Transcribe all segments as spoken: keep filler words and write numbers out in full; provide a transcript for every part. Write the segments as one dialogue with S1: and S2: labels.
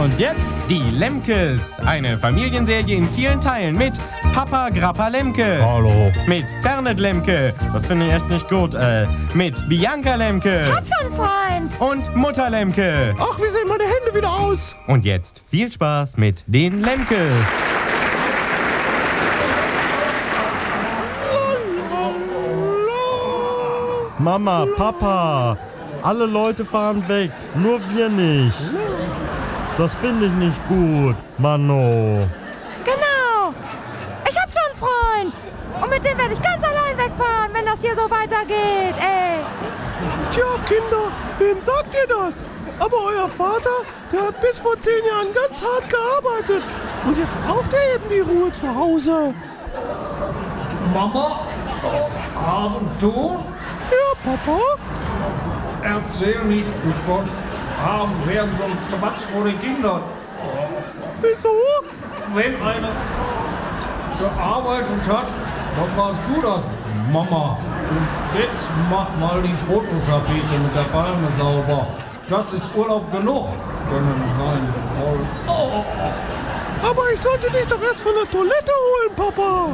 S1: Und jetzt die Lemkes. Eine Familienserie in vielen Teilen mit Papa Grappa Lemke.
S2: Hallo.
S1: Mit Fernet Lemke. Das finde ich echt nicht gut. Äh, mit Bianca Lemke.
S3: Hab schon, Freund.
S1: Und Mutter Lemke.
S2: Ach, wie sehen meine Hände wieder aus?
S1: Und jetzt viel Spaß mit den Lemkes.
S2: Mama, Papa, alle Leute fahren weg, nur wir nicht. Das finde ich nicht gut, Mano.
S3: Genau. Ich hab schon einen Freund. Und mit dem werde ich ganz allein wegfahren, wenn das hier so weitergeht, ey.
S4: Tja, Kinder, wem sagt ihr das? Aber euer Vater, der hat bis vor zehn Jahren ganz hart gearbeitet. Und jetzt braucht er eben die Ruhe zu Hause.
S5: Mama, haben tun?
S4: Ja, Papa?
S5: Erzähl nicht, du Gott, haben werden so ein Quatsch vor den Kindern.
S4: Wieso?
S5: Wenn einer gearbeitet hat, dann warst du das, Mama. Und jetzt mach mal die Fototapete mit der Palme sauber. Das ist Urlaub genug, können sein. Oh.
S4: Aber ich sollte dich doch erst von der Toilette holen, Papa.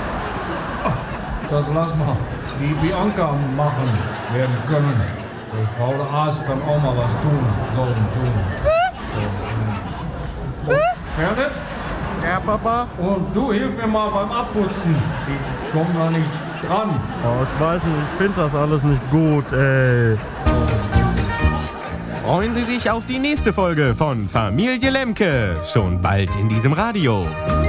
S5: Das lass mal die Bianca machen werden können. Die Frau der Aas kann auch mal was tun, sollen tun. So. Fernet?
S2: Ja, Papa?
S5: Und du hilf mir mal beim Abputzen. Ich komm da nicht dran.
S2: Oh, ich weiß nicht, ich finde das alles nicht gut, ey.
S1: Freuen Sie sich auf die nächste Folge von Familie Lemke. Schon bald in diesem Radio.